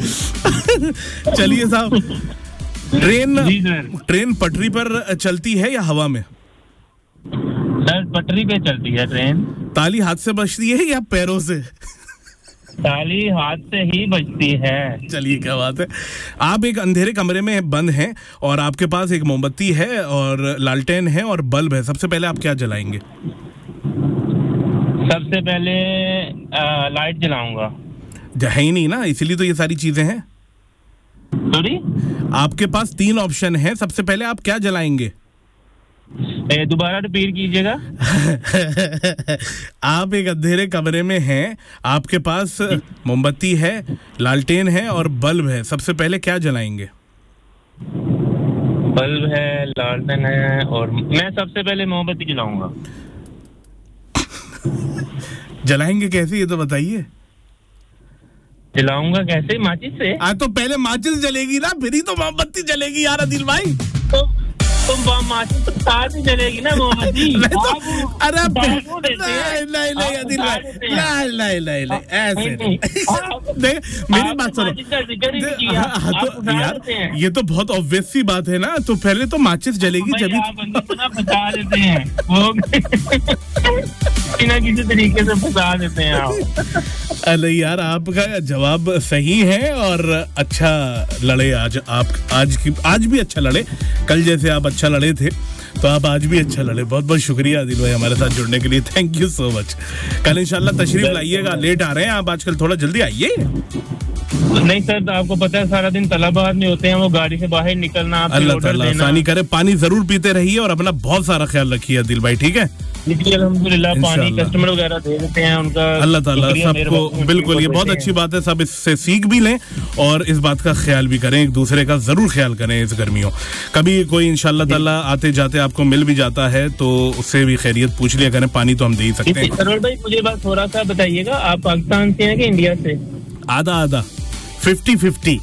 चलिए साहब, ट्रेन पटरी पर चलती है या हवा में? सर पटरी पे चलती है ट्रेन। ताली हाथ से बजती है या पैरों से? ताली हाथ से ही बजती है। चलिए, क्या बात है। आप एक अंधेरे कमरे में बंद हैं और आपके पास एक मोमबत्ती है और लालटेन है और बल्ब है। सबसे पहले आप क्या जलाएंगे? सबसे पहले लाइट जलाऊंगा। है ही नहीं ना, इसीलिए तो ये सारी चीजें हैं। सॉरी, आपके पास 3 ऑप्शन है, सबसे पहले आप क्या जलाएंगे? दोबारा रिपीट कीजिएगा। आप एक अंधेरे कमरे में हैं, आपके पास मोमबत्ती है, लालटेन है और बल्ब है। सबसे पहले क्या जलाएंगे? बल्ब है, लालटेन है और मैं सबसे पहले मोमबत्ती जलाऊंगा। जलाएंगे कैसे, ये तो बताइए। जलाऊंगा कैसे? माचिस से। तो पहले माचिस जलेगी ना, फिर ही तो मोमबत्ती जलेगी यार आदिल भाई। तो माचिस तो साथ ही जलेगी ना मोमबत्ती। अरे नहीं आदिल भाई, नहीं ऐसे नहीं। मेरी बात सुनो तो यार, ये तो बहुत ऑब्वियस सी बात है ना। तो पहले तो माचिस जलेगी जब बता देते हैं वो किसी तरीके से फंसा देते हैं आप। अरे यार, आपका जवाब सही है और अच्छा लड़े आज आप। आज भी अच्छा लड़े, कल जैसे आप अच्छा लड़े थे तो आप आज भी अच्छा लड़े। बहुत बहुत शुक्रिया आदिल भाई हमारे साथ जुड़ने के लिए, थैंक यू सो मच। कल इंशाल्लाह तशरीफ लाइएगा। लेट आ रहे हैं आप आजकल, थोड़ा जल्दी आइए। नहीं सर, आपको पता है सारा दिन तलबात में होते हैं, वो गाड़ी से बाहर निकलना। अल्लाह ताला आसानी करे। पानी जरूर पीते रहिए और अपना बहुत सारा ख्याल रखिए आदिल भाई, ठीक है? अल्हम्दुलिल्लाह पानी कस्टमर वगैरह दे देते हैं उनका। अल्लाह ताला सबको, बिल्कुल ये बहुत अच्छी बात है। सब इससे सीख भी लें और इस बात का ख्याल भी करें, एक दूसरे का जरूर ख्याल करें इस गर्मियों। कभी कोई इंशाल्लाह ताला आते जाते आपको मिल भी जाता है तो उससे भी खैरियत पूछ लिया करें। पानी तो हम दे ही सकते हैं। सरोवर भाई मुझे बात थोड़ा सा बताइएगा, आप पाकिस्तान से हैं कि इंडिया से? आधा आधा, 50-50।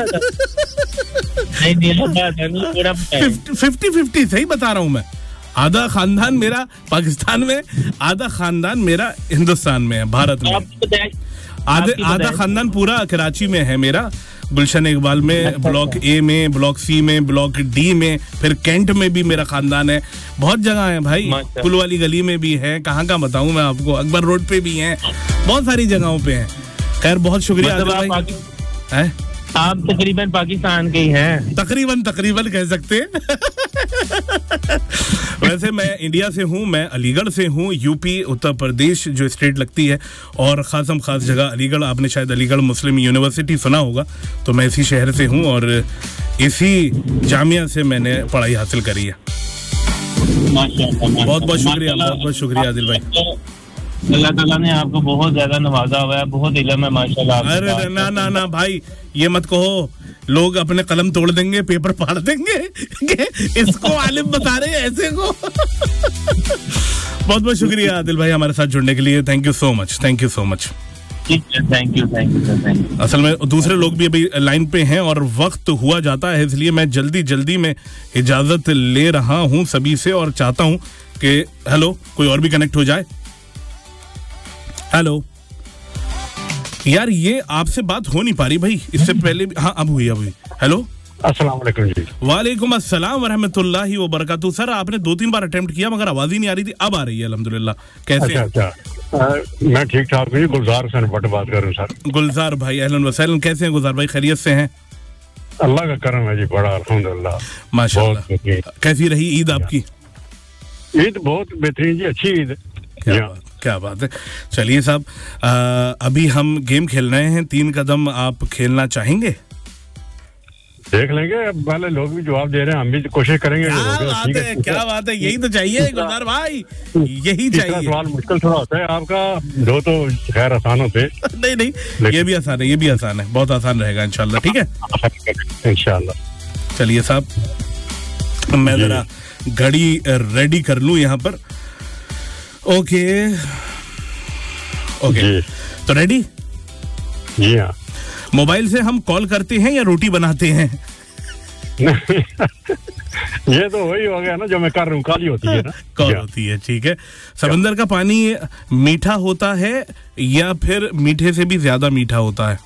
50-50 सही बता रहा हूँ मैं। आधा खानदान मेरा पाकिस्तान में, आधा खानदान मेरा हिंदुस्तान में है, भारत में। आधा खानदान पूरा कराची में है मेरा, गुलशन इकबाल में, ब्लॉक ए में, ब्लॉक सी में, ब्लॉक डी में, फिर कैंट में भी मेरा खानदान है। बहुत जगह है भाई, पुल वाली गली में भी है, कहाँ का बताऊं मैं आपको, अकबर रोड पे भी है, बहुत सारी जगहों पे है। खैर बहुत शुक्रिया आदिल भाई। आप तकरीबन पाकिस्तान के ही हैं। तकरीबन कह सकते हैं। वैसे मैं इंडिया से हूँ, मैं अलीगढ़ से हूँ, यूपी उत्तर प्रदेश जो स्टेट लगती है, और खासम खास जगह अलीगढ़। आपने शायद अलीगढ़ मुस्लिम यूनिवर्सिटी सुना होगा, तो मैं इसी शहर से हूँ और इसी जामिया से मैंने पढ़ाई हासिल करी है। बहुत बहुत शुक्रिया आदिल भाई। अल्लाह ताला ने आपको बहुत ज्यादा नवाजा हुआ है, बहुत इल्म है माशाल्लाह। अरे ना भाई, ये मत कहो, लोग अपने कलम तोड़ देंगे, पेपर फाड़ देंगे कि इसको आलिम बता रहे हैं ऐसे को। बहुत बहुत शुक्रिया आदिल भाई हमारे साथ जुड़ने के लिए, thank you so much. Thank you sir. असल में दूसरे लोग भी अभी लाइन पे हैं और वक्त हुआ जाता है, इसलिए मैं जल्दी में इजाजत ले रहा हूँ सभी से और चाहता हूँ कि हेलो कोई और भी कनेक्ट हो जाए। हेलो यार, ये आपसे बात हो नहीं पा रही भाई, इससे पहले भी। हाँ अब हुई। हेलो, अस्सलाम वालेकुम जी। वालेकुम अस्सलाम व रहमतुल्लाहि व बरकातहू। सर आपने 2-3 बार अटेम्प्ट किया मगर आवाज ही नहीं आ रही थी, अब आ रही है अल्हम्दुलिल्लाह। कैसे? अच्छा, मैं ठीक ठाक हूँ। गुलजार हुसैन भट्ट बात कर रहा हूँ सर। गुलजार भाई अहलन व सहलन, कैसे हैं गुलजार भाई? खैरियत से हैं? अल्लाह का करम है जी, बड़ा अल्हम्दुलिल्लाह माशाल्लाह। कैसी रही ईद आपकी? ईद बहुत बेहतरीन जी, अच्छी ईद। क्या बात है। चलिए साहब, अभी हम गेम खेल रहे हैं, 3 कदम आप खेलना चाहेंगे? देख लेंगे, पहले लोग भी जवाब दे रहे हैं, हम भी कोशिश करेंगे। क्या बात है, यही तो चाहिए गुलजार भाई, यही चाहिए। सवाल मुश्किल थोड़ा होता है आपका, दो तो खैर आसान होते। नहीं, ये भी आसान है, बहुत आसान रहेगा इंशाल्लाह, ठीक है इंशाल्लाह। चलिए साहब, मैं जरा घड़ी रेडी कर लूं यहाँ पर। ओके, तो रेडी? जी हाँ। मोबाइल से हम कॉल करते हैं या रोटी बनाते हैं? ये तो वही हो गया ना जो मैं कर रहा हूँ, काली होती है ना। कॉल होती है, ठीक है। समंदर का पानी मीठा होता है या फिर मीठे से भी ज्यादा मीठा होता है?